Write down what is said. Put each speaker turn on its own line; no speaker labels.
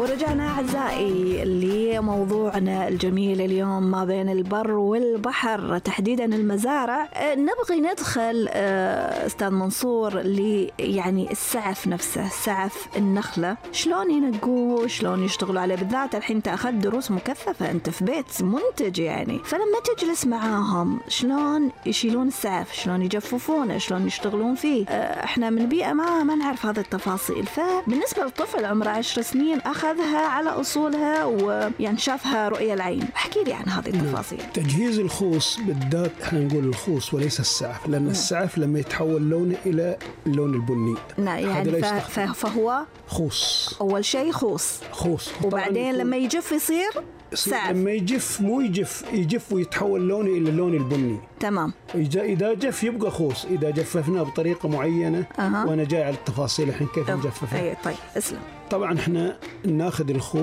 ورجعنا أعزائي لموضوعنا الجميل اليوم ما بين البر والبحر، تحديدا المزارع. نبغي ندخل أستاذ منصور يعني السعف نفسه، سعف النخلة، شلون ينقوه، شلون يشتغلوا عليه، بالذات الحين أنت أخذت دروس مكثفة، أنت في بيت منتج يعني، فلما تجلس معاهم شلون يشيلون السعف، شلون يجففونه، شلون يشتغلون فيه. احنا من بيئة ما نعرف هذه التفاصيل، فبالنسبة للطفل عمره 10 سنين أخذها على أصولها ويعني شافها رؤية العين. احكي لي عن هذه التفاصيل.
تجهيز الخوص بالذات، احنا نقول الخوص وليس السعف، لأن السعف لما يتحول لونه إلى اللون البني
يعني فهو
خوص.
أول شيء خوص، وبعدين لما يجف يصير سعف.
لما يجف ويتحول لونه إلى اللون البني.
تمام.
إذا جف يبقى خوص، إذا جففناه بطريقة معينة. وأنا جاي على التفاصيل الحين كيف نجففه.
طيب اسلم.
طبعا احنا ناخذ الخوص